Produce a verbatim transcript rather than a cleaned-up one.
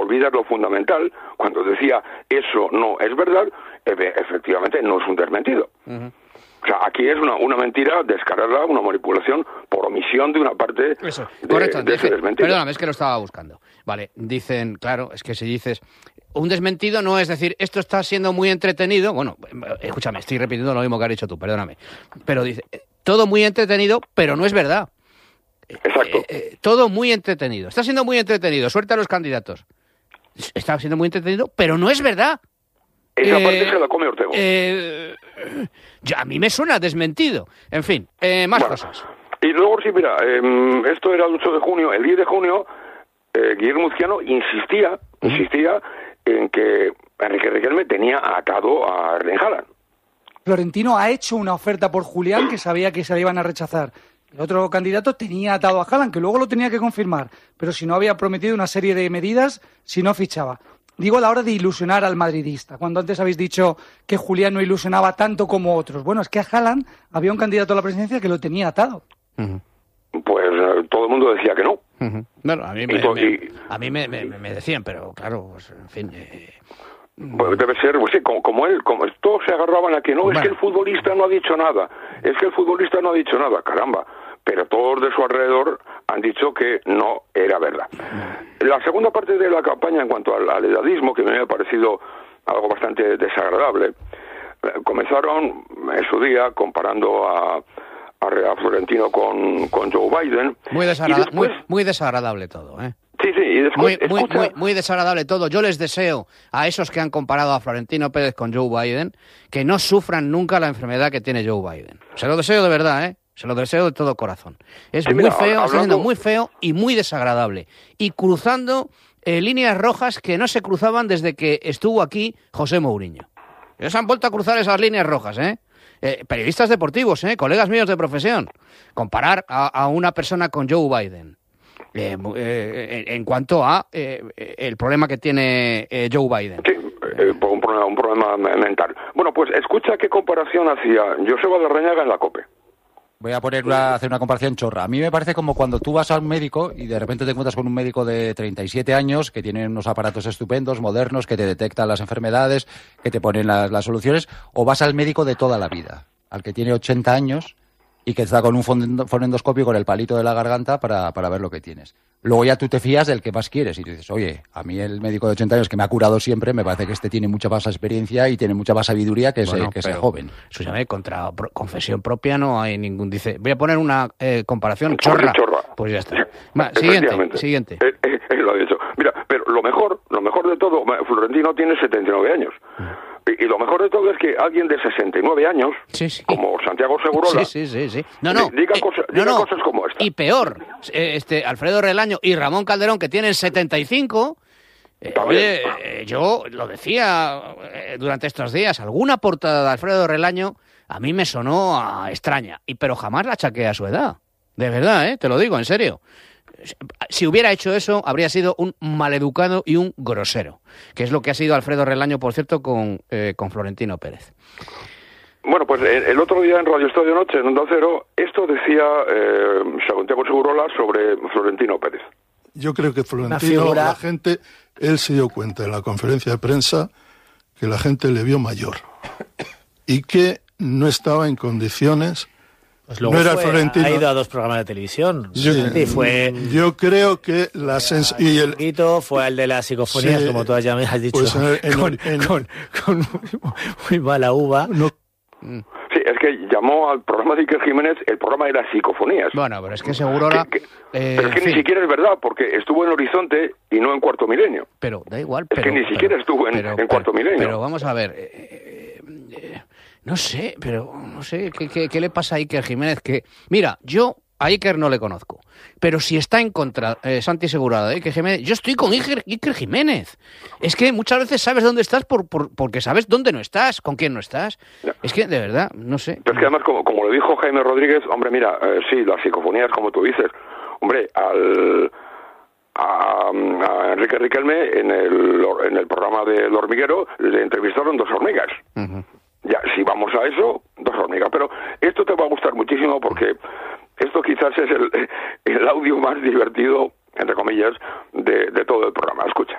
olvidas lo fundamental. Cuando decía eso no es verdad, efectivamente no es un desmentido. Uh-huh. O sea, aquí es una, una mentira descarada, una manipulación por omisión de una parte Eso, de, correcto, de ese desmentido. Perdóname, es que lo estaba buscando. Vale, dicen, claro, es que si dices... Un desmentido no es decir, esto está siendo muy entretenido. Bueno, escúchame, estoy repitiendo lo mismo que has dicho tú, perdóname. Pero dice, todo muy entretenido, pero no es verdad. Exacto. Eh, eh, todo muy entretenido. Está siendo muy entretenido. Suelta a los candidatos. Está siendo muy entretenido, pero no es verdad. Esa eh, parte se la come Ortega. Eh, ya, a mí me suena desmentido. En fin, eh, más bueno, cosas. Y luego, sí, mira, eh, esto era el ocho de junio. El diez de junio, eh, Guillermo Uzquiano insistía, uh-huh. insistía en que Enrique Riquelme tenía atado a Erling Haaland. Florentino ha hecho una oferta por Julián que sabía que se la iban a rechazar. El otro candidato tenía atado a Haaland, que luego lo tenía que confirmar, pero si no había prometido una serie de medidas si no fichaba. Digo a la hora de ilusionar al madridista, cuando antes habéis dicho que Julián no ilusionaba tanto como otros. Bueno, es que a Haaland había un candidato a la presidencia que lo tenía atado. Uh-huh. Pues eh, todo el mundo decía que no. Uh-huh. Bueno, a mí me, to- me, y... a mí me, me, me decían, pero claro, pues, en fin... Eh... Pues debe ser, pues sí, como, como él, como todos se agarraban a que no, bueno. Es que el futbolista no ha dicho nada, es que el futbolista no ha dicho nada, caramba, pero todos de su alrededor han dicho que no era verdad. La segunda parte de la campaña en cuanto al, al edadismo, que me ha parecido algo bastante desagradable, comenzaron en su día comparando a, a Florentino con, con Joe Biden. Muy, desagrada- después... muy, muy desagradable todo, ¿eh? Sí, sí, y después muy, muy, escucha... muy, muy desagradable todo. Yo les deseo a esos que han comparado a Florentino Pérez con Joe Biden que no sufran nunca la enfermedad que tiene Joe Biden. Se lo deseo de verdad, ¿eh? Se lo deseo de todo corazón. Es sí, muy mira, feo, hablando... está siendo muy feo y muy desagradable. Y cruzando eh, líneas rojas que no se cruzaban desde que estuvo aquí José Mourinho. Ellos han vuelto a cruzar esas líneas rojas, ¿eh? Eh, periodistas deportivos, ¿eh? Colegas míos de profesión. Comparar a, a una persona con Joe Biden. Eh, eh, en cuanto a eh, el problema que tiene eh, Joe Biden. Sí, eh, un, problema, un problema mental. Bueno, pues escucha qué comparación hacía Joseba Larrañaga en la COPE. Voy a poner una, hacer una comparación chorra. A mí me parece como cuando tú vas a un médico y de repente te encuentras con un médico de treinta y siete años que tiene unos aparatos estupendos, modernos, que te detectan las enfermedades, que te ponen las, las soluciones, o vas al médico de toda la vida, al que tiene ochenta años y que está con un fonendoscopio con el palito de la garganta para, para ver lo que tienes. Luego ya tú te fías del que más quieres y tú dices, oye, a mí el médico de ochenta años que me ha curado siempre, me parece que este tiene mucha más experiencia y tiene mucha más sabiduría que, bueno, ese, que ese joven. Escúchame, contra pro, confesión propia no hay ningún... Dice, voy a poner una eh, comparación chorra. chorra. Pues ya está. Va, siguiente, siguiente. Él, él, él lo ha dicho. Mira, pero lo mejor, lo mejor de todo, Florentino tiene setenta y nueve años. Y, y lo mejor de todo es que alguien de sesenta y nueve años, sí, sí. como Santiago Segurola, sí, sí, sí, sí. No, no, diga, eh, cosa, no, diga no. cosas como esta. Y peor, este Alfredo Relaño y Ramón Calderón, que tienen setenta y cinco... Eh, oye, eh, yo lo decía eh, durante estos días, alguna portada de Alfredo Relaño a mí me sonó a extraña, y pero jamás la achaqué a su edad. De verdad, ¿eh? Te lo digo, en serio. Si hubiera hecho eso, habría sido un maleducado y un grosero, que es lo que ha sido Alfredo Relaño, por cierto, con, eh, con Florentino Pérez. Bueno, pues el otro día en Radio Estadio Noche, en Onda Cero, esto decía eh, Santiago Segurola sobre Florentino Pérez. Yo creo que Florentino, la gente, él se dio cuenta en la conferencia de prensa que la gente le vio mayor y que no estaba en condiciones. Pues luego no era fue, Florentino. Ha ido a dos programas de televisión. Yo, sí, fue, yo creo que la sens y el fue el de las psicofonías, sí, como tú ya me has dicho, pues en, en, con, en, con, con muy mala uva. No. Sí, es que llamó al programa de Iker Jiménez, el programa de las psicofonías. Bueno, pero es que Segurola... Que, que, eh, pero es que ni fin. siquiera es verdad, porque estuvo en Horizonte y no en Cuarto Milenio. Pero da igual. Es pero, que ni pero, siquiera estuvo en, pero, en Cuarto pero, Milenio. Pero vamos a ver... Eh, eh, no sé, pero no sé, ¿qué, qué, qué le pasa a Iker Jiménez? Que, mira, yo a Iker no le conozco, pero si está en contra eh, Santi Segurola de Iker Jiménez, yo estoy con Iker, Iker Jiménez. Es que muchas veces sabes dónde estás por, por, porque sabes dónde no estás, con quién no estás. No. Es que, de verdad, no sé. Pero es que además, como, como le dijo Jaime Rodríguez, hombre, mira, eh, sí, las psicofonías, como tú dices, hombre, al... A, a Enrique Riquelme en el, en el programa del Hormiguero le entrevistaron dos hormigas. Uh-huh. Ya, si vamos a eso, dos hormigas. Pero esto te va a gustar muchísimo porque esto quizás es el, el audio más divertido, entre comillas, de, de todo el programa. Escucha.